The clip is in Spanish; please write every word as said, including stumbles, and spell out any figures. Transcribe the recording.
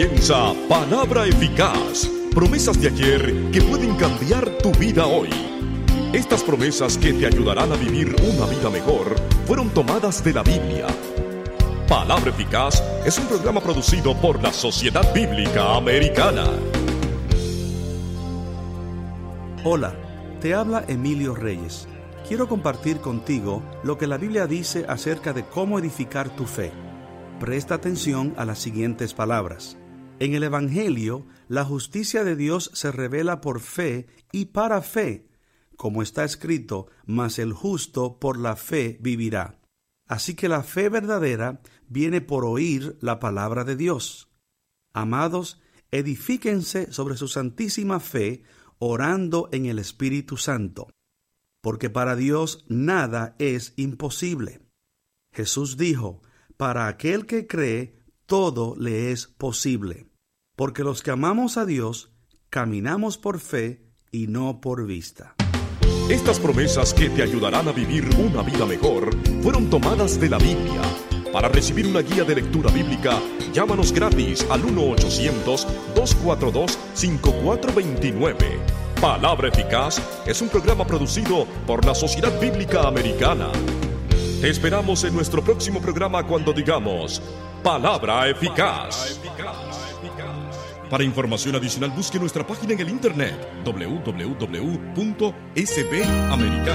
Comienza Palabra Eficaz, promesas de ayer que pueden cambiar tu vida hoy. Estas promesas que te ayudarán a vivir una vida mejor fueron tomadas de la Biblia. Palabra Eficaz es un programa producido por la Sociedad Bíblica Americana. Hola, te habla Emilio Reyes. Quiero compartir contigo lo que la Biblia dice acerca de cómo edificar tu fe. Presta atención a las siguientes palabras. En el Evangelio, la justicia de Dios se revela por fe y para fe, como está escrito, mas el justo por la fe vivirá. Así que la fe verdadera viene por oír la palabra de Dios. Amados, edifíquense sobre su santísima fe, orando en el Espíritu Santo, porque para Dios nada es imposible. Jesús dijo, para aquel que cree, todo le es posible. Porque los que amamos a Dios, caminamos por fe y no por vista. Estas promesas que te ayudarán a vivir una vida mejor fueron tomadas de la Biblia. Para recibir una guía de lectura bíblica, llámanos gratis al uno ochocientos, dos cuatro dos, cinco cuatro dos nueve. Palabra Eficaz es un programa producido por la Sociedad Bíblica Americana. Te esperamos en nuestro próximo programa cuando digamos Palabra Eficaz. Para información adicional busque nuestra página en el internet doble u doble u doble u punto s b americana.